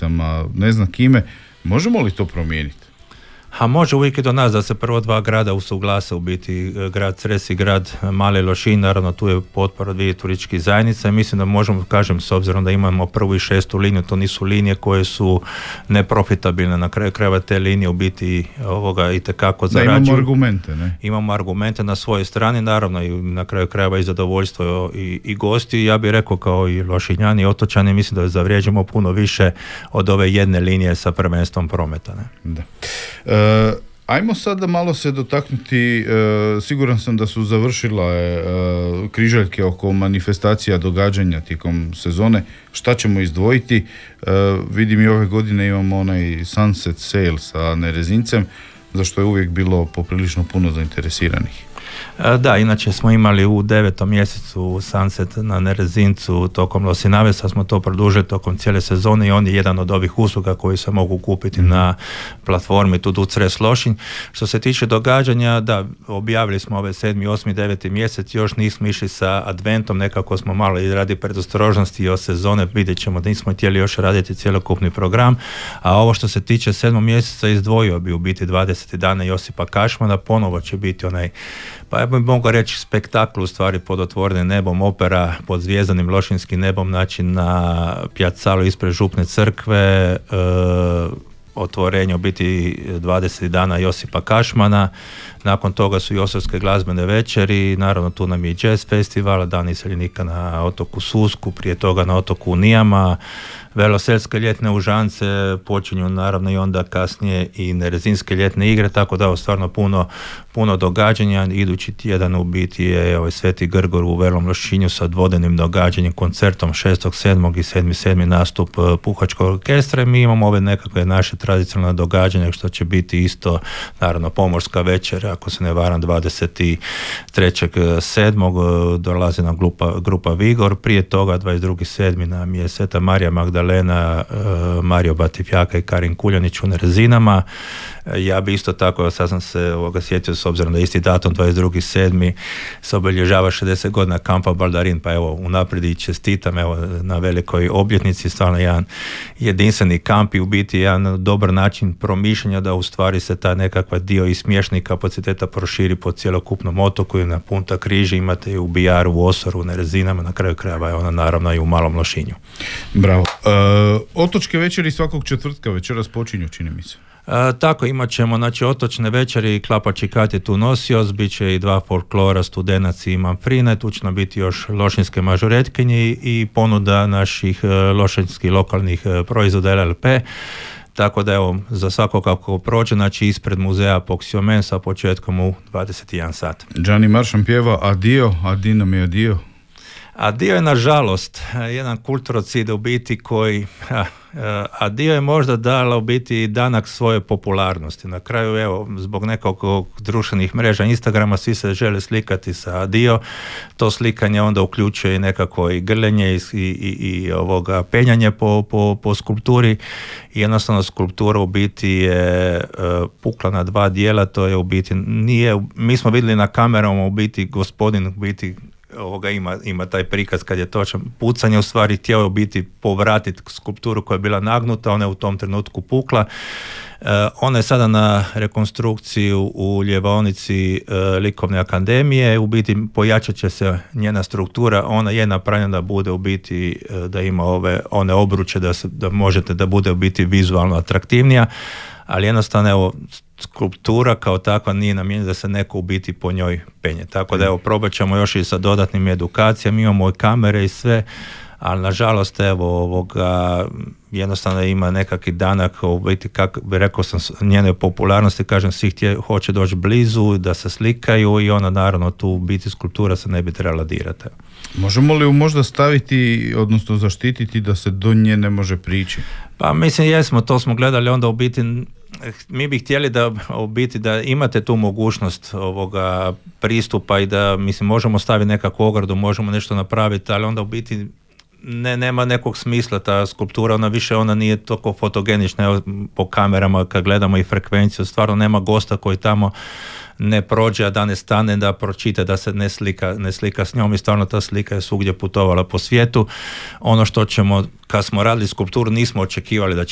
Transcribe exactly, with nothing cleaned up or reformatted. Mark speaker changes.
Speaker 1: zajednicama, ne znam kime, možemo li to promijeniti?
Speaker 2: A može uvijek i do nas da se prvo dva grada usuglase, u biti grad Cres i grad Mali Lošinj, naravno tu je potpora dvije turističkih zajednica i mislim da možemo, kažem, s obzirom da imamo prvu i šestu liniju, to nisu linije koje su neprofitabilne, na kraju krajeva te linije u biti ovoga itekako zarađuju.
Speaker 1: Da, imamo argumente, ne?
Speaker 2: Imamo argumente na svojoj strani, naravno i na kraju krajeva i zadovoljstvo i, i gosti, ja bih rekao kao i Lošinjani i otočani, mislim da zavrijeđamo puno više od ove jedne linije sa prvenstvom prometa, ne?
Speaker 1: Da. E, Uh, ajmo sada malo se dotaknuti, uh, siguran sam da su završile uh, križaljke oko manifestacija događanja tijekom sezone. Šta ćemo izdvojiti? Uh, vidim i ove godine imamo onaj Sunset Sail sa Nerezincem, za što je uvijek bilo poprilično puno zainteresiranih.
Speaker 2: Da, inače smo imali u devetom mjesecu Sunset na Nerezincu tokom Losinavesa, smo to produžili tokom cijele sezone i on je jedan od ovih usluga koji se mogu kupiti mm. na platformi Tudu Cres Lošinj. Što se tiče događanja, da, objavili smo ove sedmi, osmi, deveti mjesec, još nismo išli sa adventom, nekako smo malo i radi predostrožnosti i od sezone, vidjet ćemo da nismo htjeli još raditi cjelokupni program, a ovo što se tiče sedmog mjeseca izdvojio bi u biti dvadeset dana Josipa Kašmana, ponovo će biti onaj, pa ja bih mogao reći spektakl u stvari pod otvorenim nebom, opera pod zvijezdanim lošinjskim nebom, znači na pjacalu ispred Župne crkve, e, otvorenje u biti dvadeset dana Josipa Kašmana, nakon toga su Josovske glazbene večeri, naravno tu nam je i jazz festival, Dan iseljenika na otoku Susku, prije toga na otoku Nijama, Veloselske ljetne užance počinju naravno i onda kasnije i Nerezinske ljetne igre, tako da je stvarno puno, puno događanja. Idući tjedan u biti je ovaj Sveti Grgor u Velom Lošinju sa dvodenim događanjem, koncertom šestog sedmog i sedmi sedmi nastup Puhačkog orkestra i mi imamo ove nekakve naše tradicionalne događanja što će biti isto naravno pomorska večer, ako se ne varam dvadeset trećeg sedmog dolazi nam grupa, grupa Vigor, prije toga dvadeset drugog sedmog nam je Sveta Marija Magdalena, Mario Batifjaka i Karin Kuljanić u Nerezinama. Ja bi isto tako, sad sam se ovoga sjetio s obzirom da isti datum dvadeset drugi sedmi se obilježava šezdeset godina kampa Baldarin, pa evo unaprijed i čestitam evo na velikoj obljetnici, stvarno jedan jedinstveni kamp i u biti jedan dobar način promišljanja da u stvari se ta nekakva dio i smješnih kapaciteta proširi po cjelokupnom otoku i na Punta Križi imate i u Bijaru, u Osoru, u Nerezinama, na kraju krajeva je ona naravno i u Malom Lošinju.
Speaker 1: Bravo. E, otočke večeri svakog četvrtka večeras počinju, čini mi se.
Speaker 2: E, tako, imat ćemo znači, otočne večeri, Klapači Kat je tu nosioc, bit će i dva folklora, Studenac i Manfrine, tu će nam biti još lošinjske mažuretkinje i, i ponuda naših e, lošinjskih lokalnih e, proizvoda L L P. Tako da evo, za svako kako prođe, znači ispred muzeja Poxiomen sa početkom u dvadeset jedan sat.
Speaker 1: Gianni Maršan pjeva Adio, Adi nam je adio.
Speaker 2: A dio je nažalost jedan kulturocid u biti koji, a, a dio je možda dala u biti danak svoje popularnosti. Na kraju evo, zbog nekog društvenih mreža Instagrama svi se žele slikati sa dio, to slikanje onda uključuje i nekako i grljenje i, i, i ovoga penjanje po, po, po skulpturi i jednostavno skulptura u biti je uh, pukla na dva dijela, to je u biti, nije, mi smo vidjeli na kamerama u biti gospodin u biti ovoga ima, ima taj prikaz kad je točan pucanje, u stvari htio biti povratiti skulpturu koja je bila nagnuta, ona je u tom trenutku pukla. Uh, ona je sada na rekonstrukciji u ljevaonici uh, Likovne akademije, u biti pojačat će se njena struktura, ona je napravljena da bude u biti, uh, da ima ove, one obruče, da, se, da možete da bude u biti vizualno atraktivnija, ali jednostavno evo, skulptura kao takva nije namijenjena da se neko u biti po njoj penje. Tako da evo, probat ćemo još i sa dodatnim edukacijama, imamo i kamere i sve, ali nažalost evo ovoga jednostavno ima nekakvi danak u biti, kako bi rekao sam, njene popularnosti, kažem, svi htje, hoće doći blizu, da se slikaju i ona naravno tu u biti skulptura se ne bi trebala dirati.
Speaker 1: Možemo li ju možda staviti, odnosno zaštititi da se do nje ne može prići?
Speaker 2: Pa mislim jesmo, to smo gledali onda u biti, mi bi htjeli da u biti da imate tu mogućnost ovoga pristupa i da mislim možemo staviti nekakvu ogradu, možemo nešto napraviti, ali onda u biti ne, nema nekog smisla ta skulptura, ona više ona nije toliko fotogenična, evo, po kamerama kad gledamo i frekvenciju, stvarno nema gosta koji tamo ne prođe, a da ne stane, da pročita, da se ne slika, ne slika s njom i stvarno ta slika je svugdje putovala po svijetu. Ono što ćemo, kad smo radili skulpturu, nismo očekivali da će